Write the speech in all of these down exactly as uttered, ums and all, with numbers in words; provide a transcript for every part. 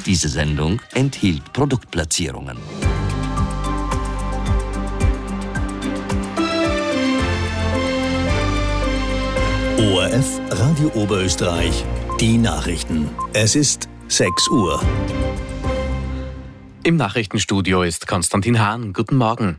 Diese Sendung enthielt Produktplatzierungen. O R F Radio Oberösterreich, die Nachrichten. Es ist sechs Uhr. Im Nachrichtenstudio ist Konstantin Hahn. Guten Morgen.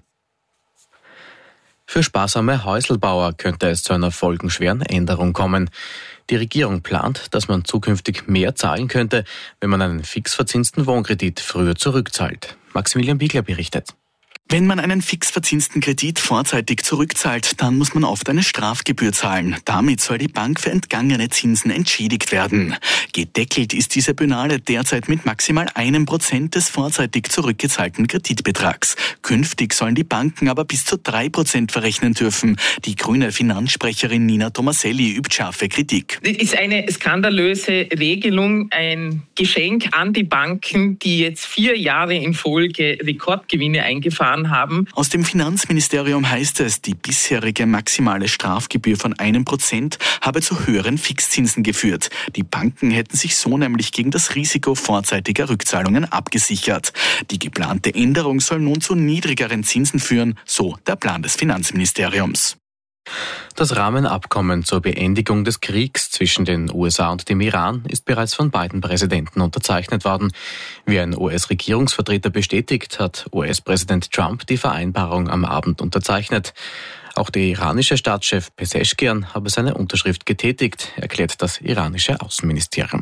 Für sparsame Häuselbauer könnte es zu einer folgenschweren Änderung kommen. Die Regierung plant, dass man zukünftig mehr zahlen könnte, wenn man einen fix verzinsten Wohnkredit früher zurückzahlt. Maximilian Biegler berichtet. Wenn man einen fix verzinsten Kredit vorzeitig zurückzahlt, dann muss man oft eine Strafgebühr zahlen. Damit soll die Bank für entgangene Zinsen entschädigt werden. Gedeckelt ist diese Penale derzeit mit maximal einem Prozent des vorzeitig zurückgezahlten Kreditbetrags. Künftig sollen die Banken aber bis zu drei Prozent verrechnen dürfen. Die grüne Finanzsprecherin Nina Tomaselli übt scharfe Kritik. Das ist eine skandalöse Regelung, ein Geschenk an die Banken, die jetzt vier Jahre in Folge Rekordgewinne eingefahren haben. Aus dem Finanzministerium heißt es, die bisherige maximale Strafgebühr von einem Prozent habe zu höheren Fixzinsen geführt. Die Banken hätten sich so nämlich gegen das Risiko vorzeitiger Rückzahlungen abgesichert. Die geplante Änderung soll nun zu niedrigeren Zinsen führen, so der Plan des Finanzministeriums. Das Rahmenabkommen zur Beendigung des Kriegs zwischen den U S A und dem Iran ist bereits von beiden Präsidenten unterzeichnet worden. Wie ein U S-Regierungsvertreter bestätigt, hat U S-Präsident Trump die Vereinbarung am Abend unterzeichnet. Auch der iranische Staatschef Pezeshkian habe seine Unterschrift getätigt, erklärt das iranische Außenministerium.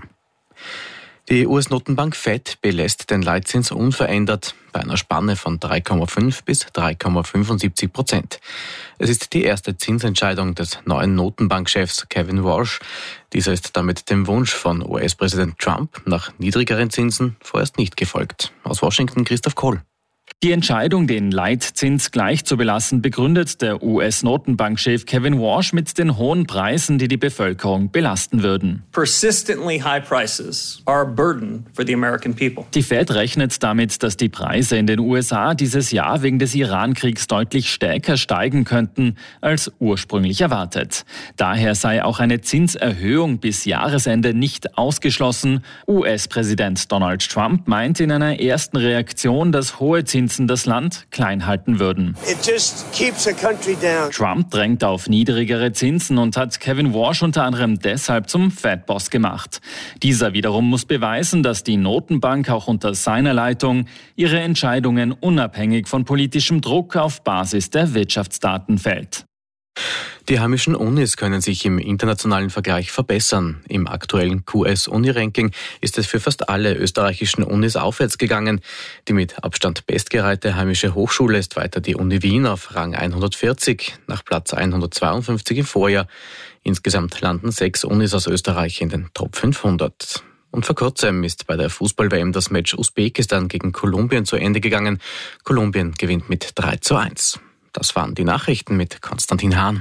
Die U S-Notenbank Fed belässt den Leitzins unverändert bei einer Spanne von drei Komma fünf bis drei Komma fünfundsiebzig Prozent. Es ist die erste Zinsentscheidung des neuen Notenbankchefs Kevin Warsh. Dieser ist damit dem Wunsch von U S-Präsident Trump nach niedrigeren Zinsen vorerst nicht gefolgt. Aus Washington Christoph Kohl. Die Entscheidung, den Leitzins gleich zu belassen, begründet der U S-Notenbankchef Kevin Warsh mit den hohen Preisen, die die Bevölkerung belasten würden. Persistently high prices are a burden for the American people. Die Fed rechnet damit, dass die Preise in den U S A dieses Jahr wegen des Iran-Kriegs deutlich stärker steigen könnten als ursprünglich erwartet. Daher sei auch eine Zinserhöhung bis Jahresende nicht ausgeschlossen. U S-Präsident Donald Trump meint in einer ersten Reaktion, dass hohe Zinsen das Land klein halten würden. It just keeps a country down. Trump drängt auf niedrigere Zinsen und hat Kevin Warsh unter anderem deshalb zum Fed-Boss gemacht. Dieser wiederum muss beweisen, dass die Notenbank auch unter seiner Leitung ihre Entscheidungen unabhängig von politischem Druck auf Basis der Wirtschaftsdaten fällt. Die heimischen Unis können sich im internationalen Vergleich verbessern. Im aktuellen Q S-Uni-Ranking ist es für fast alle österreichischen Unis aufwärts gegangen. Die mit Abstand bestgereihte heimische Hochschule ist weiter die Uni Wien auf Rang hundertvierzig, nach Platz hundertzweiundfünfzig im Vorjahr. Insgesamt landen sechs Unis aus Österreich in den Top fünfhundert. Und vor kurzem ist bei der Fußball-W M das Match Usbekistan gegen Kolumbien zu Ende gegangen. Kolumbien gewinnt mit drei zu eins. Das waren die Nachrichten mit Konstantin Hahn.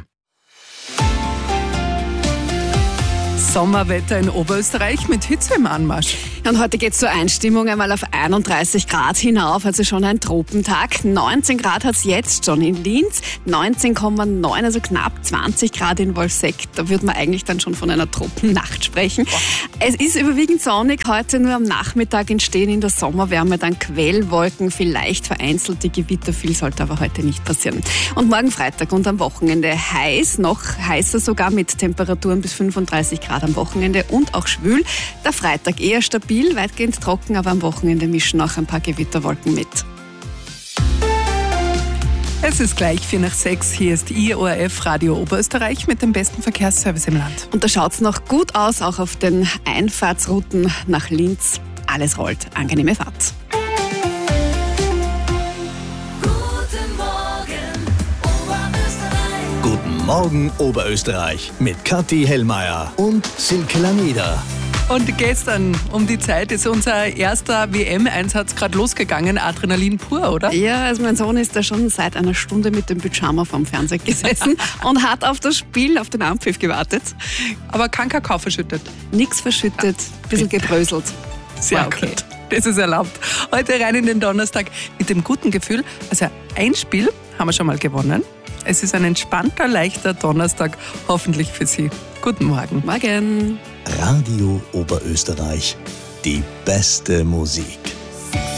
Sommerwetter in Oberösterreich mit Hitze im Anmarsch. Und heute geht es zur Einstimmung einmal auf einunddreißig Grad hinauf, also schon ein Tropentag. neunzehn Grad hat es jetzt schon in Linz, neunzehn Komma neun, also knapp zwanzig Grad in Wolfseck. Da würde man eigentlich dann schon von einer Tropennacht sprechen. Boah. Es ist überwiegend sonnig, heute nur am Nachmittag entstehen in der Sommerwärme dann Quellwolken, vielleicht vereinzelte Gewitter, viel sollte aber heute nicht passieren. Und morgen Freitag und am Wochenende heiß, noch heißer sogar mit Temperaturen bis fünfunddreißig Grad am Wochenende und auch schwül. Der Freitag eher stabil, weitgehend trocken, aber am Wochenende mischen auch ein paar Gewitterwolken mit. Es ist gleich vier nach sechs. Hier ist Ihr O R F Radio Oberösterreich mit dem besten Verkehrsservice im Land. Und da schaut es noch gut aus, auch auf den Einfahrtsrouten nach Linz. Alles rollt. Angenehme Fahrt. Guten Morgen Oberösterreich mit Kathi Hellmeier und Silke Lameda. Und gestern um die Zeit ist unser erster W M-Einsatz gerade losgegangen. Adrenalin pur, oder? Ja, also mein Sohn ist da schon seit einer Stunde mit dem Pyjama vorm Fernseher gesessen und hat auf das Spiel, auf den Anpfiff gewartet. Aber kein Kakao verschüttet? Nichts verschüttet, ein bisschen gebröselt. Sehr okay. Gut. Das ist erlaubt. Heute rein in den Donnerstag mit dem guten Gefühl. Also ein Spiel haben wir schon mal gewonnen. Es ist ein entspannter, leichter Donnerstag, hoffentlich für Sie. Guten Morgen. Morgen. Radio Oberösterreich. die beste Musik.